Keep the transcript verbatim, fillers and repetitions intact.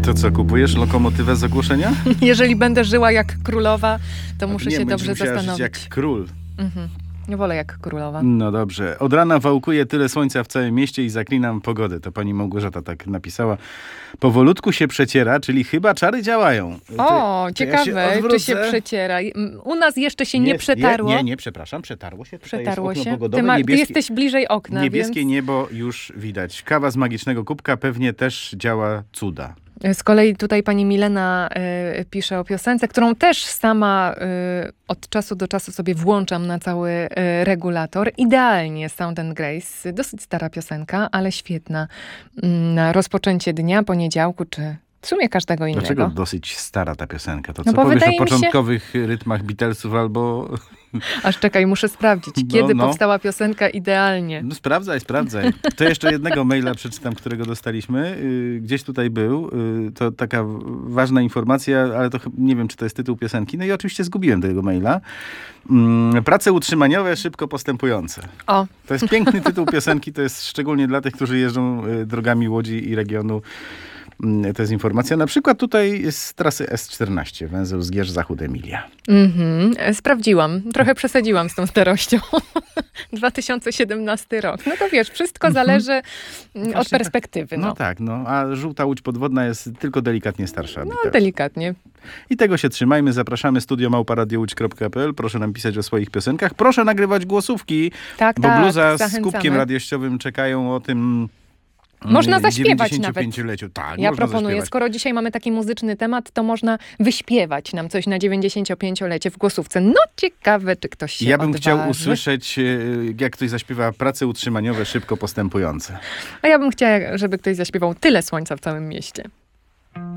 To co, kupujesz lokomotywę z ogłoszenia? Jeżeli będę żyła jak królowa, to muszę nie, się będziesz dobrze musiała zastanowić. żyć jak król. Mhm. Nie wolę jak królowa. No dobrze. Od rana wałkuje tyle słońca w całym mieście i zaklinam pogodę. To pani Małgorzata tak napisała. Powolutku się przeciera, czyli chyba czary działają. O, to, to ciekawe, ja się czy się przeciera. U nas jeszcze się nie, nie przetarło. Nie, nie, przepraszam, przetarło się. Tutaj przetarło jest się. okno Ty, ma, niebieskie, ty jesteś bliżej okna, Niebieskie więc... niebo już widać. Kawa z magicznego kubka pewnie też działa cuda. Z kolei tutaj pani Milena y, pisze o piosence, którą też sama y, od czasu do czasu sobie włączam na cały y, regulator. Idealnie Sound and Grace. Dosyć stara piosenka, ale świetna. Na rozpoczęcie dnia, poniedziałku, czy w sumie każdego innego. Dlaczego dosyć stara ta piosenka? To no co powiesz o się... początkowych rytmach Beatlesów albo... Aż czekaj, muszę sprawdzić, kiedy no, no. powstała piosenka idealnie. No sprawdzaj, sprawdzaj. To jeszcze jednego maila przeczytam, którego dostaliśmy. Yy, gdzieś tutaj był. Yy, to taka ważna informacja, ale to nie wiem, czy to jest tytuł piosenki. No i oczywiście zgubiłem tego maila. Yy, prace utrzymaniowe szybko postępujące. O. To jest piękny tytuł piosenki. To jest szczególnie dla tych, którzy jeżdżą yy, drogami Łodzi i regionu. To jest informacja na przykład tutaj z trasy S czternaście, węzeł Zgierz-Zachód Emilia. Mm-hmm. Sprawdziłam. Trochę przesadziłam z tą starością. dwa tysiące siedemnasty rok. No to wiesz, wszystko zależy mm-hmm. od perspektywy. No. No. no tak, no a żółta łódź podwodna jest tylko delikatnie starsza. No delikatnie. I tego się trzymajmy. Zapraszamy studio małpa radio łódź kropka p l. Proszę nam pisać o swoich piosenkach. Proszę nagrywać głosówki, tak, bo tak, bluza zachęcamy. z kubkiem radiościowym czekają o tym... Można zaśpiewać nawet. Tak, ja można proponuję, zaśpiewać. Skoro dzisiaj mamy taki muzyczny temat, to można wyśpiewać nam coś na dziewięćdziesięciopięciolecie w głosówce. No ciekawe, czy ktoś się Ja bym odważy. chciał usłyszeć, jak ktoś zaśpiewa prace utrzymaniowe szybko postępujące. A ja bym chciała, żeby ktoś zaśpiewał Tyle słońca w całym mieście.